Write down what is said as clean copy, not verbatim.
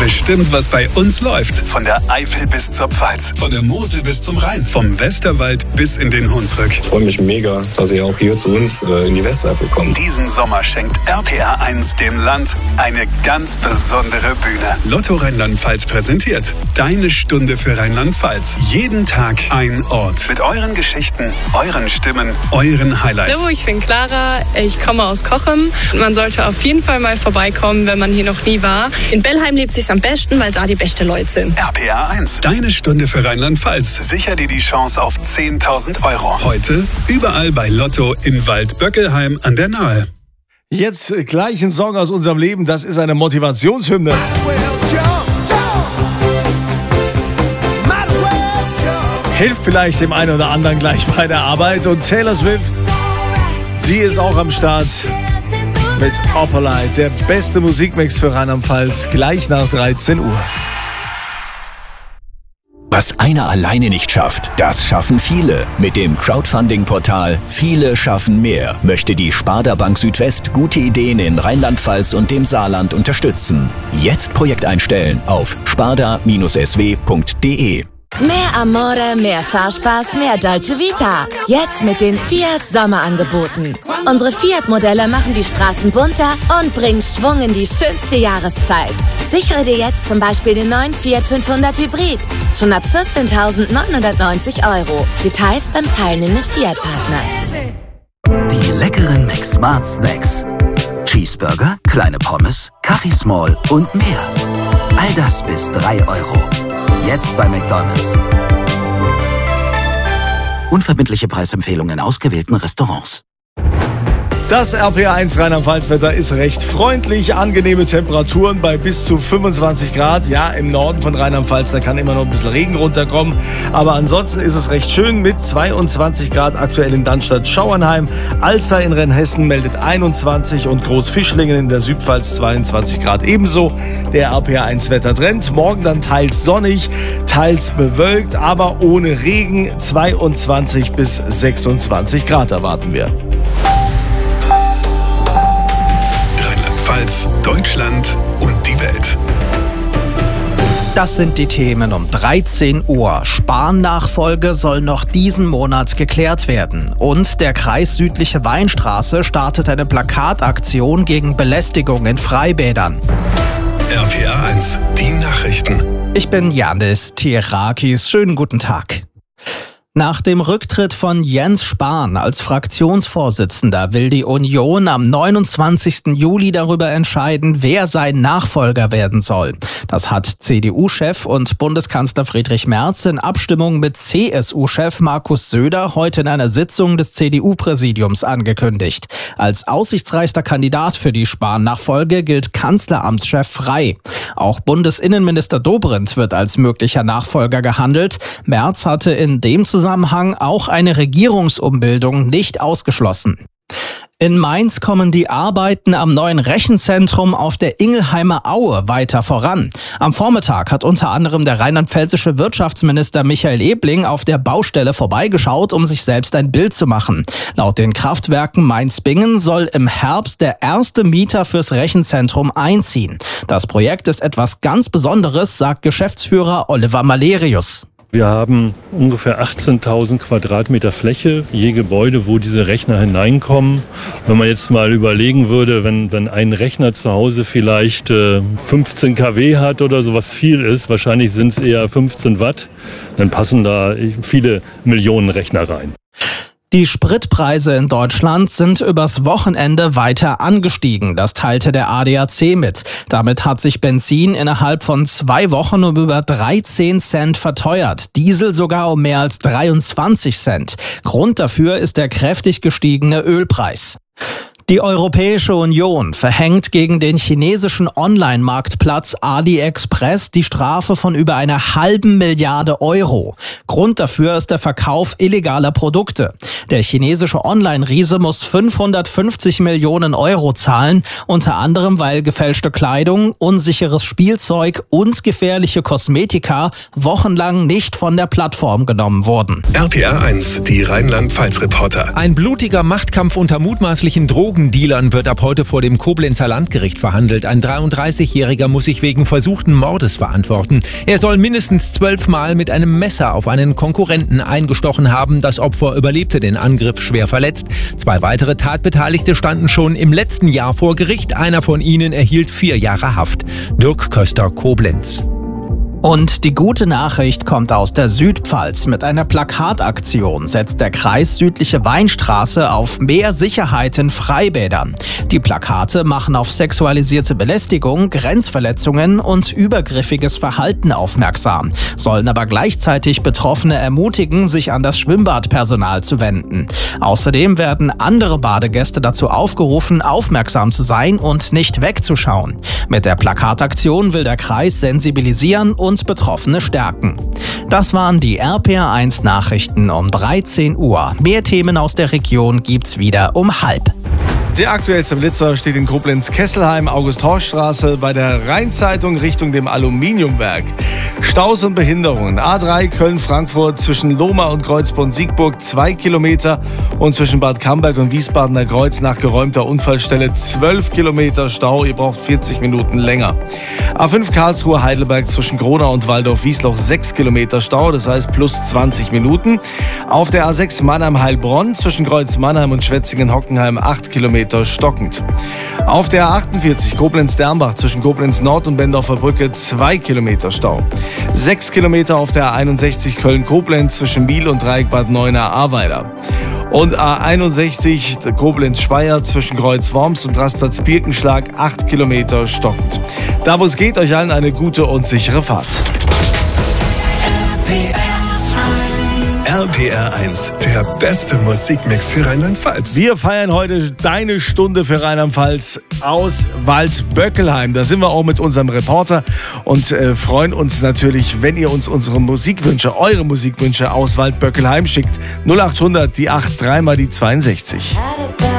bestimmt, was bei uns läuft. Von der Eifel bis zur Pfalz, von der Mosel bis zum Rhein, vom Westerwald bis in den Hunsrück. Ich freue mich mega, dass ihr auch hier zu uns in die Westeifel kommt. Diesen Sommer schenkt RPR1 dem Land eine ganz besondere Bühne. Lotto Rheinland-Pfalz präsentiert Deine Stunde für Rheinland-Pfalz. Jeden Tag ein Ort. Mit euren Geschichten, euren Stimmen, euren Highlights. Hallo, ich bin Clara, ich komme aus Cochem. Man sollte auf jeden Fall mal vorbeikommen, wenn man hier noch nie war. In Bellheim lebt es sich am besten, weil da die besten Leute sind. RPR1, Deine Stunde für Rheinland-Pfalz. Sicher dir die Chance auf 10.000 €. Heute überall bei Lotto in Waldböckelheim an der Nahe. Jetzt gleich ein Song aus unserem Leben, das ist eine Motivationshymne. Hilft vielleicht dem einen oder anderen gleich bei der Arbeit. Und Taylor Swift, sie ist auch am Start mit Opalite, der beste Musikmix für Rheinland-Pfalz, gleich nach 13 Uhr. Was einer alleine nicht schafft, das schaffen viele. Mit dem Crowdfunding-Portal Viele schaffen mehr möchte die Sparda Bank Südwest gute Ideen in Rheinland-Pfalz und dem Saarland unterstützen. Jetzt Projekt einstellen auf sparda-sw.de. Mehr Amore, mehr Fahrspaß, mehr Dolce Vita. Jetzt mit den Fiat Sommerangeboten. Unsere Fiat-Modelle machen die Straßen bunter und bringen Schwung in die schönste Jahreszeit. Sichere dir jetzt zum Beispiel den neuen Fiat 500 Hybrid. Schon ab 14.990 €. Details beim teilnehmenden Fiat-Partner. Die leckeren McSmart Snacks. Cheeseburger, kleine Pommes, Kaffee Small und mehr. All das bis 3 €. Jetzt bei McDonald's. Unverbindliche Preisempfehlungen in ausgewählten Restaurants. Das RPR1 Rheinland-Pfalz-Wetter ist recht freundlich. Angenehme Temperaturen bei bis zu 25 Grad. Ja, im Norden von Rheinland-Pfalz, da kann immer noch ein bisschen Regen runterkommen. Aber ansonsten ist es recht schön mit 22 Grad aktuell in Dannstatt-Schauernheim. Alzey in Rheinhessen meldet 21 und Großfischlingen in der Südpfalz 22 Grad ebenso. Der RPR1 Wettertrend. Morgen dann teils sonnig, teils bewölkt, aber ohne Regen. 22 bis 26 Grad erwarten wir. Deutschland und die Welt. Das sind die Themen um 13 Uhr. Spahn-Nachfolge soll noch diesen Monat geklärt werden. Und der Kreis Südliche Weinstraße startet eine Plakataktion gegen Belästigung in Freibädern. RPR1, die Nachrichten. Ich bin Janis Tierakis. Schönen guten Tag. Nach dem Rücktritt von Jens Spahn als Fraktionsvorsitzender will die Union am 29. Juli darüber entscheiden, wer sein Nachfolger werden soll. Das hat CDU-Chef und Bundeskanzler Friedrich Merz in Abstimmung mit CSU-Chef Markus Söder heute in einer Sitzung des CDU-Präsidiums angekündigt. Als aussichtsreichster Kandidat für die Spahn-Nachfolge gilt Kanzleramtschef Frey. Auch Bundesinnenminister Dobrindt wird als möglicher Nachfolger gehandelt. Merz hatte in dem Zusammenhang auch eine Regierungsumbildung nicht ausgeschlossen. In Mainz kommen die Arbeiten am neuen Rechenzentrum auf der Ingelheimer Aue weiter voran. Am Vormittag hat unter anderem der rheinland-pfälzische Wirtschaftsminister Michael Ebling auf der Baustelle vorbeigeschaut, um sich selbst ein Bild zu machen. Laut den Kraftwerken Mainz-Bingen soll im Herbst der erste Mieter fürs Rechenzentrum einziehen. Das Projekt ist etwas ganz Besonderes, sagt Geschäftsführer Oliver Malerius. Wir haben ungefähr 18.000 Quadratmeter Fläche, je Gebäude, wo diese Rechner hineinkommen. Wenn man jetzt mal überlegen würde, wenn ein Rechner zu Hause vielleicht 15 kW hat oder so, was viel ist, wahrscheinlich sind es eher 15 Watt, dann passen da viele Millionen Rechner rein. Die Spritpreise in Deutschland sind übers Wochenende weiter angestiegen. Das teilte der ADAC mit. Damit hat sich Benzin innerhalb von 2 Wochen um über 13 Cent verteuert. Diesel sogar um mehr als 23 Cent. Grund dafür ist der kräftig gestiegene Ölpreis. Die Europäische Union verhängt gegen den chinesischen Online-Marktplatz AliExpress die Strafe von über 1,5 Milliarde Euro. Grund dafür ist der Verkauf illegaler Produkte. Der chinesische Online-Riese muss 550 Millionen Euro zahlen, unter anderem weil gefälschte Kleidung, unsicheres Spielzeug und gefährliche Kosmetika wochenlang nicht von der Plattform genommen wurden. RPR1, die Rheinland-Pfalz-Reporter. Ein blutiger Machtkampf unter mutmaßlichen Drogen Drogendealern wird ab heute vor dem Koblenzer Landgericht verhandelt. Ein 33-Jähriger muss sich wegen versuchten Mordes verantworten. Er soll mindestens 12 Mal mit einem Messer auf einen Konkurrenten eingestochen haben. Das Opfer überlebte den Angriff schwer verletzt. 2 weitere Tatbeteiligte standen schon im letzten Jahr vor Gericht. Einer von ihnen erhielt 4 Jahre Haft. Dirk Köster, Koblenz. Und die gute Nachricht kommt aus der Südpfalz. Mit einer Plakataktion setzt der Kreis Südliche Weinstraße auf mehr Sicherheit in Freibädern. Die Plakate machen auf sexualisierte Belästigung, Grenzverletzungen und übergriffiges Verhalten aufmerksam, sollen aber gleichzeitig Betroffene ermutigen, sich an das Schwimmbadpersonal zu wenden. Außerdem werden andere Badegäste dazu aufgerufen, aufmerksam zu sein und nicht wegzuschauen. Mit der Plakataktion will der Kreis sensibilisieren und Betroffene stärken. Das waren die RPA1 Nachrichten um 13 Uhr. Mehr Themen aus der Region gibt's wieder um 12:30. Der aktuellste Blitzer steht in Koblenz-Kesselheim, August-Horst-Straße bei der Rheinzeitung Richtung dem Aluminiumwerk. Staus und Behinderungen. A3 Köln-Frankfurt zwischen Lohmar und Kreuzborn-Siegburg 2 Kilometer und zwischen Bad Camberg und Wiesbadener Kreuz nach geräumter Unfallstelle 12 Kilometer Stau. Ihr braucht 40 Minuten länger. A5 Karlsruhe-Heidelberg zwischen Gronau und Waldorf-Wiesloch 6 Kilometer Stau, das heißt plus 20 Minuten. Auf der A6 Mannheim-Heilbronn zwischen Kreuz Mannheim und Schwetzingen-Hockenheim 8 Kilometer stockend. Auf der A48 Koblenz-Dernbach zwischen Koblenz-Nord und Bendorfer Brücke 2 Kilometer Stau. 6 Kilometer auf der A61 Köln-Koblenz zwischen Biel und Dreieck Bad Neuenahr-Ahrweiler. Und A61 Koblenz-Speyer zwischen Kreuz-Worms und Rastplatz Birkenschlag 8 Kilometer stockend. Da wo es geht, euch allen eine gute und sichere Fahrt. RPR1, der beste Musikmix für Rheinland-Pfalz. Wir feiern heute deine Stunde für Rheinland-Pfalz aus Waldböckelheim. Da sind wir auch mit unserem Reporter und freuen uns natürlich, wenn ihr uns eure Musikwünsche aus Waldböckelheim schickt. 0800 die 8 3 mal die 62.